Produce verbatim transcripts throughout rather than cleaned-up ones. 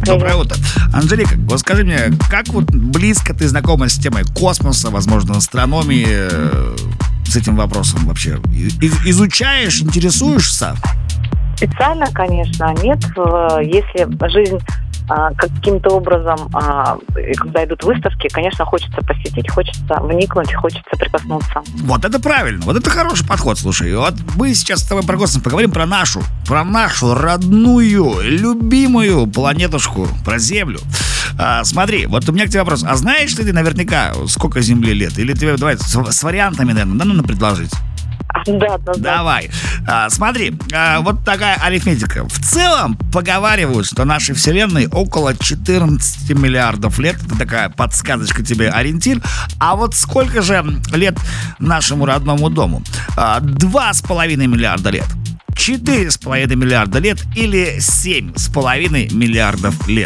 Доброе утро. Анжелика, вот скажи мне, как вот близко ты знакома с темой космоса, возможно, астрономии, э, с этим вопросом вообще? И- изучаешь, интересуешься? Специально, конечно, нет. Э, Если жизнь а, каким-то образом, а, и когда идут выставки, конечно, хочется посетить, хочется вникнуть, хочется прикоснуться. Вот это правильно, вот это хороший подход, слушай. Вот мы сейчас с тобой про космос поговорим про нашу, про нашу родную, любимую планетушку, про Землю. А, смотри, вот у меня к тебе вопрос. А знаешь ли ты наверняка, сколько Земле лет? Или тебе, давай, с, с вариантами, наверное, да, надо предложить? А, Да, да, да. Давай. А, смотри, а, вот такая арифметика. В целом поговаривают, что нашей Вселенной около четырнадцать миллиардов лет. Это такая подсказочка тебе, ориентир. А вот сколько же лет нашему родному дому? А, Два с половиной миллиарда лет. Четыре с половиной миллиарда лет или семь с половиной миллиардов лет?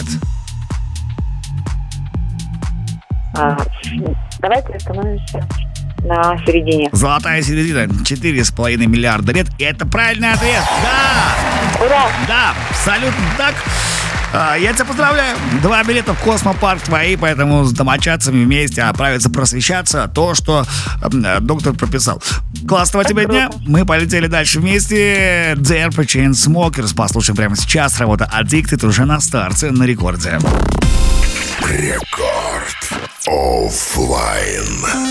А, Давайте остановимся на середине. Золотая середина. Четыре с половиной миллиарда лет. И это правильный ответ. Да! Ура! Да, абсолютно так. А, Я тебя поздравляю. Два билета в космопарк твои, поэтому с домочадцами вместе отправиться просвещаться. То, что э, доктор прописал. Классного тебе дня. Мы полетели дальше вместе. Dare Chainsmokers. Послушаем прямо сейчас. Работа Addicted уже на старте на рекорде. Рекорд оффлайн.